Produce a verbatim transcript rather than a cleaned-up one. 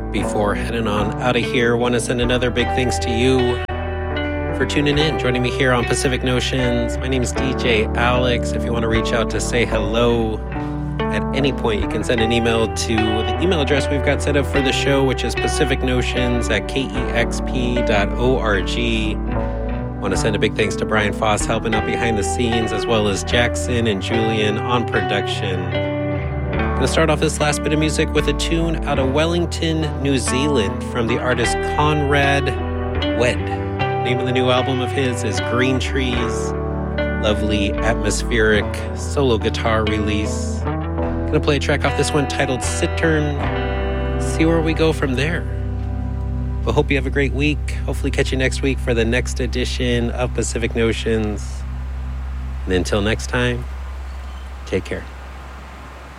Before heading on out of here, want to send another big thanks to you for tuning in, joining me here on Pacific Notions. My name is D J Alex. If you want to reach out to say hello at any point, you can send an email to the email address we've got set up for the show, which is pacificnotions at kexp dot org. Want to send a big thanks to Brian Foss helping out behind the scenes, as well as Jackson and Julian on production. Going to start off this last bit of music with a tune out of Wellington, New Zealand from the artist Conrad Wed. Name of the new album of his is Green Trees. Lovely atmospheric solo guitar release. Going to play a track off this one titled Cittern. See where we go from there. But hope you have a great week. Hopefully catch you next week for the next edition of Pacific Notions. And until next time, take care.